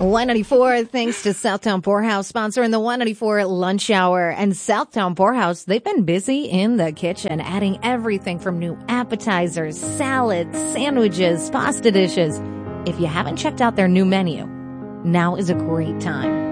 194, thanks to Southtown Poorhouse, sponsoring the 194 lunch hour. And Southtown Poorhouse, they've been busy in the kitchen, adding everything from new appetizers, salads, sandwiches, pasta dishes. If you haven't checked out their new menu, now is a great time.